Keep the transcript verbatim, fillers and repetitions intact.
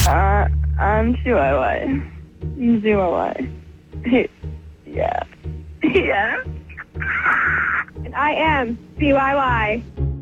Uh, I'm C Y Y. I'm C Y Y. Yeah. Yeah. And I am C Y Y.